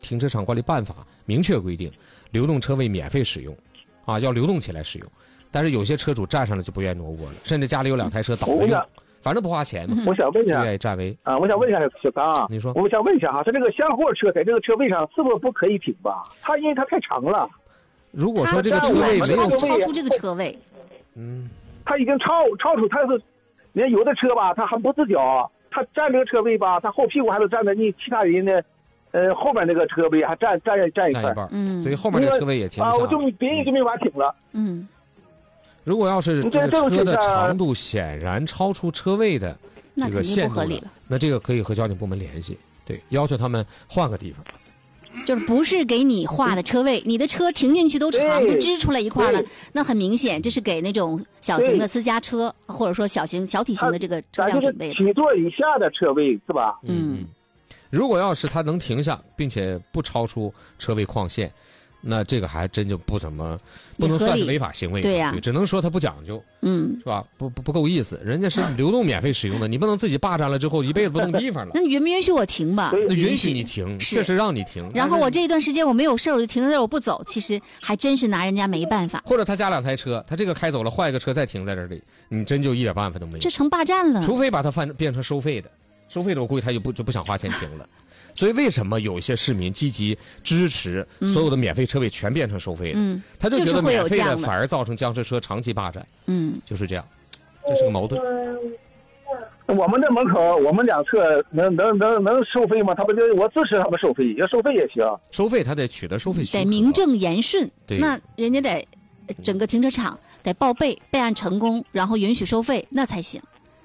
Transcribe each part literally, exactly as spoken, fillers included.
停车场管理办法明确规定，流动车位免费使用，啊，要流动起来使用。但是有些车主占上了就不愿意挪过了，甚至家里有两台车倒着用，反正不花钱嘛。 我想问一下， 愿意占为啊，我想问一下小刚啊， 你说， 我想问一下哈，他这个厢货车在这个车位上是不是不可以停吧？他因为它太长了。 如果说这个车位没有超出这个车位， 嗯， 他已经超超出，他是，你看有的车吧，他还不自觉，他占这个车位吧，他后屁股还得站在你其他人的，呃，后面那个车位还占占占一块， 嗯，所以后面这个车位也停不下。 啊，我就别人就没法停了。 嗯。 如果要是这个车的长度显然超出车位的这个限度了，那这个可以和交警部门联系，对，要求他们换个地方。 就是不是给你划的车位，你的车停进去都长都支出来一块了，那很明显这是给那种小型的私家车或者说小型小体型的这个车辆准备的。 七座以下的车位是吧？ 嗯，如果要是它能停下，并且不超出车位框线，那这个还真就不怎么不能算是违法行为， 对呀、 啊，只能说他不讲究， 嗯， 是吧？不不不够意思，人家是流动免费使用的，你不能自己霸占了之后一辈子不动地方了。 那你允不允许我停吧？ 那允许你停，这是让你停。 然后我这一段时间我没有事我就停在这儿，我不走，其实还真是拿人家没办法。 或者他加两台车，他这个开走了，换一个车再停在这里，你真就一点办法都没有。 这成霸占了。 除非把它翻变成收费的，收费的我估计他就不就不想花钱停了。所以为什么有些市民积极支持所有的免费车位全变成收费的？ 嗯， 他就觉得免费的反而造成僵尸车长期霸占。 嗯， 就是这样，这是个矛盾。 我们这门口，我们两侧能能能能收费吗？他不就我支持他们收费，要收费也行。 收费他得取得收费许可， 得名正言顺。 对， 那人家得整个停车场得报备，备案成功，然后允许收费，那才行。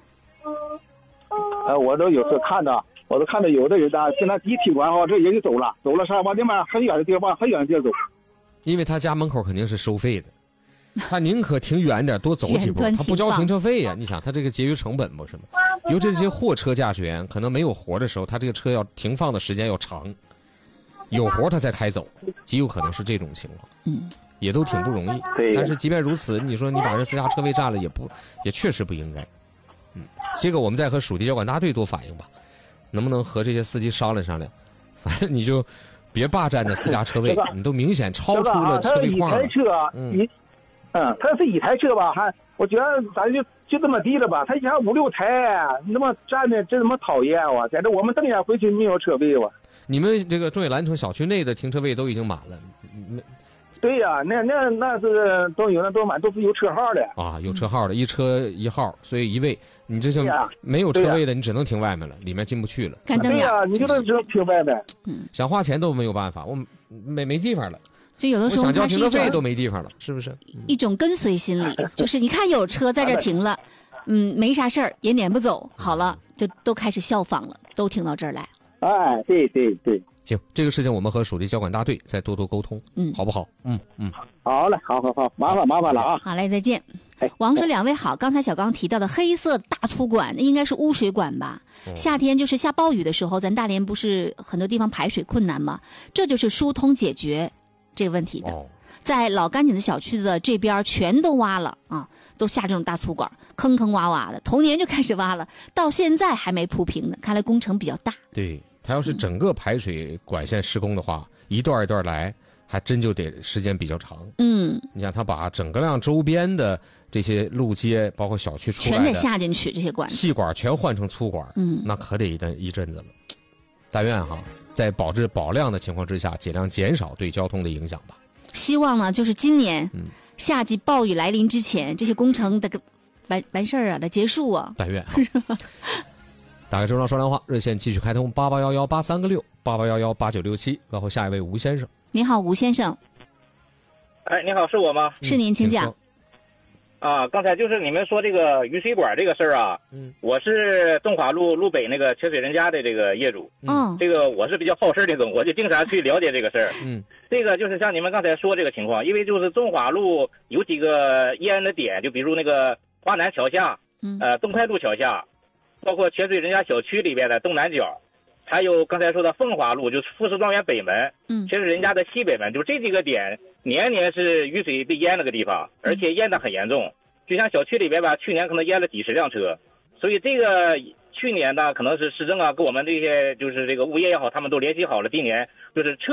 呃，我都有时看到。我都看到有的人呢，现在一停完后，这人就走了，走了上往那边很远的地方，往很远的地方走。 因为他家门口肯定是收费的，他宁可停远点，多走几步，他不交停车费呀、啊。你想，他这个节约成本不是吗？尤其这些货车驾驶员，可能没有活的时候，他这个车要停放的时间要长，有活他才开走，极有可能是这种情况。 嗯， 也都挺不容易。但是即便如此，你说你把人私家车位占了，也不也确实不应该。嗯，这个我们再和属地交管大队多反映吧。能不能和这些司机商量商量？反正你就别霸占着私家车位，你都明显超出了车位框了。 一台车，嗯，嗯，他是一台车吧？还我觉得咱就就这么地了吧？他家五六台，那么占的真他妈讨厌哇！简直我们瞪眼回去没有车位哇！ 你们这个中野蓝城小区内的停车位都已经满了，没？ 对呀、啊，那那那是都有那都满，都是有车号的啊，有车号的，一车一号，所以一位。你这就没有车位的，你只能停外面了，里面进不去了。 对呀、啊，你就只能停外面。 嗯， 想花钱都没有办法，我没没地方了。 就有的时候想交停车费都没地方了，是不是？ 嗯、一种跟随心理，就是你看有车在这停了，嗯，没啥事儿，也撵不走，好了，就都开始效仿了，都停到这儿来。 哎，对对对。 行，这个事情我们和属地交管大队再多多沟通， 嗯， 好不好？嗯嗯， 好嘞，好好好，麻烦麻烦了啊！ 好嘞，再见。 哎， 王说两位好，刚才小刚提到的黑色大粗管，应该是污水管吧？ 哦、 夏天就是下暴雨的时候，咱大连不是很多地方排水困难吗？这就是疏通解决这个问题的。 哦、 在老干井子小区的这边全都挖了啊，都下这种大粗管，坑坑洼洼的，头年就开始挖了，到现在还没铺平呢，看来工程比较大。 对。它要是整个排水管线施工的话，嗯、一段一段来，还真就得时间比较长。 嗯， 你想，它把整个量周边的这些路街，包括小区出来的全得下进去，这些管细管全换成粗管， 嗯， 那可得一阵一阵子了。但愿哈，在保质保量的情况之下，尽量减少对交通的影响吧。 希望呢，就是今年、 嗯、 夏季暴雨来临之前，这些工程得完完事儿啊，得结束啊。 但愿哈。打开中央说亮话热线继续开通八八幺幺八三个六八八幺幺八九六七，然后下一位吴先生。 你好，吴先生。 哎，你好，是我吗？ 是您，请讲。 啊，刚才就是你们说这个雨水管这个事儿啊， 嗯， 我是东华路路北那个缺水人家的这个业主， 嗯， 这个我是比较好事的种，我就经常去了解这个事儿， 嗯， 这个就是像你们刚才说这个情况，因为就是中华路有几个淹的点，就比如那个华南桥下， 嗯， 呃，东快路桥下。包括缺水人家小区里边的东南角，还有刚才说的凤华路，就是富士庄园北门， 嗯， 缺水人家的西北门，就这几个点，年年是雨水被淹那个地方，而且淹得很严重。就像小区里边吧，去年可能淹了几十辆车，所以这个去年呢，可能是市政啊，跟我们这些就是这个物业也好，他们都联系好了，今年就是彻